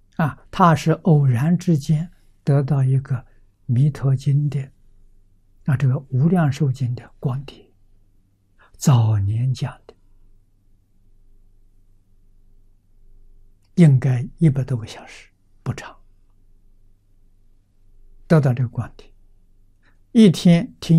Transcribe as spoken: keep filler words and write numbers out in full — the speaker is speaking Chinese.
啊，他是偶然之间得到一个弥陀经的啊，这个无量寿经的光碟，早年讲的，应该一百多个小时，不长。得到这个光碟，一天听